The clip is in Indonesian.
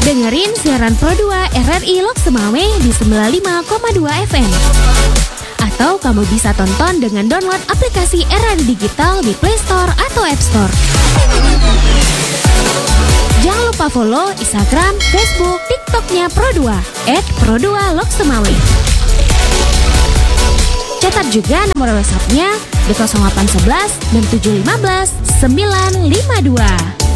Dengerin siaran Pro 2 RRI Lok Semawe di 95,2 FM. Atau kamu bisa tonton dengan download aplikasi RRI Digital di Play Store atau App Store. Jangan lupa follow Instagram, Facebook, TikToknya Pro 2 @Pro2 Lok Semawe. Catat juga nomor WhatsApp-nya di 0811 dan 715 952.